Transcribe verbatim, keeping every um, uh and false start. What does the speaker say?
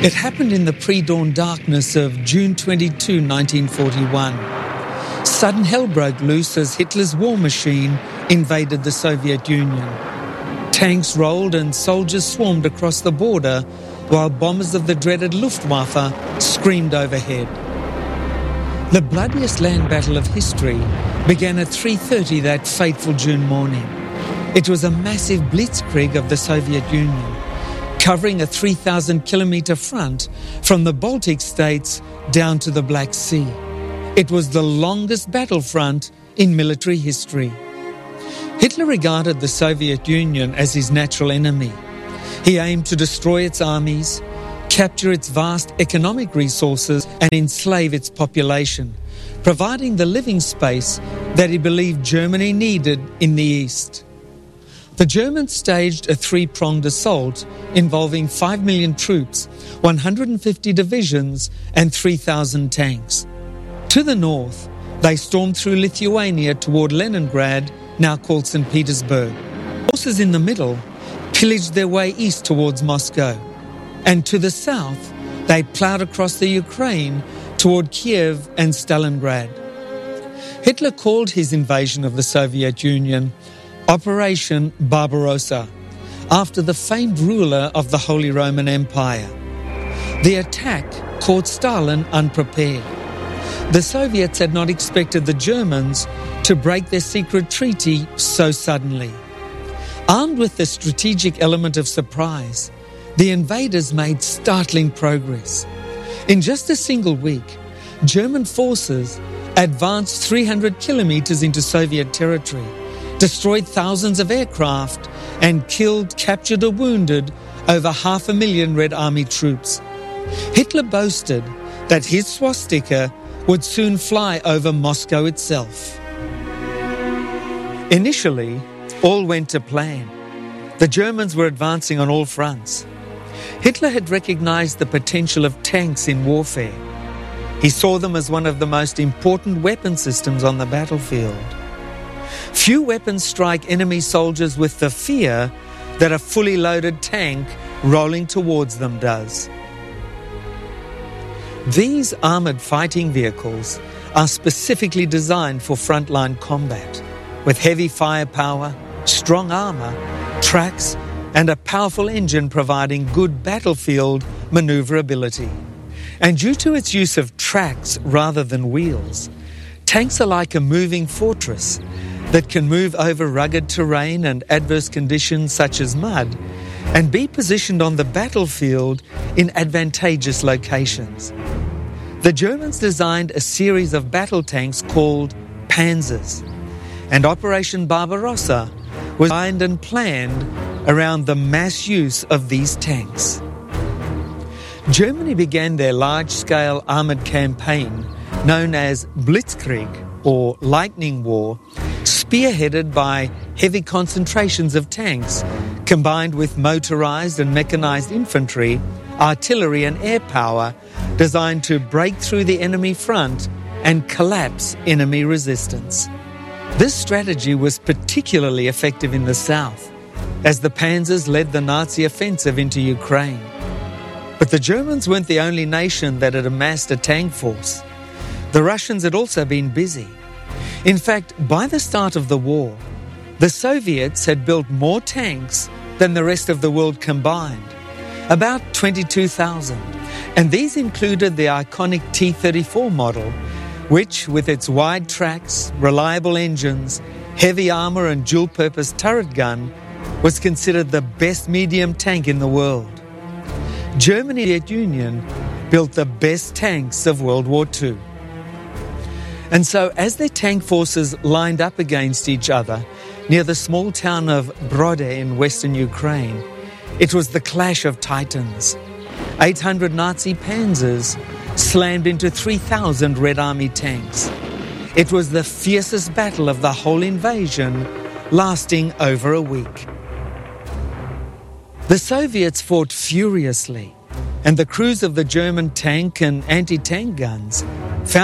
It happened in the pre-dawn darkness of June twenty-second, nineteen forty-one. Sudden hell broke loose as Hitler's war machine invaded the Soviet Union. Tanks rolled and soldiers swarmed across the border while bombers of the dreaded Luftwaffe screamed overhead. The bloodiest land battle of history began at three thirty that fateful June morning. It was a massive blitzkrieg of the Soviet Union, covering a three thousand kilometre front from the Baltic states down to the Black Sea. It was the longest battlefront in military history. Hitler regarded the Soviet Union as his natural enemy. He aimed to destroy its armies, capture its vast economic resources, and enslave its population, providing the living space that he believed Germany needed in the East. The Germans staged a three-pronged assault involving five million troops, one hundred fifty divisions, and three thousand tanks. To the north, they stormed through Lithuania toward Leningrad, now called Saint Petersburg. Forces in the middle pillaged their way east towards Moscow. And to the south, they ploughed across the Ukraine toward Kiev and Stalingrad. Hitler called his invasion of the Soviet Union Operation Barbarossa, after the famed ruler of the Holy Roman Empire. The attack caught Stalin unprepared. The Soviets had not expected the Germans to break their secret treaty so suddenly. Armed with the strategic element of surprise, the invaders made startling progress. In just a single week, German forces advanced three hundred kilometres into Soviet territory, destroyed thousands of aircraft, and killed, captured or wounded over half a million Red Army troops. Hitler boasted that his swastika would soon fly over Moscow itself. Initially, all went to plan. The Germans were advancing on all fronts. Hitler had recognized the potential of tanks in warfare. He saw them as one of the most important weapon systems on the battlefield. Few weapons strike enemy soldiers with the fear that a fully loaded tank rolling towards them does. These armoured fighting vehicles are specifically designed for frontline combat, with heavy firepower, strong armour, tracks, and a powerful engine providing good battlefield manoeuvrability. And due to its use of tracks rather than wheels, tanks are like a moving fortress that can move over rugged terrain and adverse conditions such as mud and be positioned on the battlefield in advantageous locations. The Germans designed a series of battle tanks called Panzers, and Operation Barbarossa was designed and planned around the mass use of these tanks. Germany began their large-scale armoured campaign known as Blitzkrieg, or Lightning War, spearheaded by heavy concentrations of tanks, combined with motorised and mechanised infantry, artillery and air power, designed to break through the enemy front and collapse enemy resistance. This strategy was particularly effective in the south, as the Panzers led the Nazi offensive into Ukraine. But the Germans weren't the only nation that had amassed a tank force. The Russians had also been busy. In fact, by the start of the war, the Soviets had built more tanks than the rest of the world combined, about twenty-two thousand, and these included the iconic T thirty-four model, which, with its wide tracks, reliable engines, heavy armour and dual-purpose turret gun, was considered the best medium tank in the world. Germany and the Soviet Union built the best tanks of World War Two. And so, as their tank forces lined up against each other near the small town of Brody in western Ukraine, it was the clash of titans. eight hundred Nazi Panzers slammed into three thousand Red Army tanks. It was the fiercest battle of the whole invasion, lasting over a week. The Soviets fought furiously, and the crews of the German tank and anti-tank guns found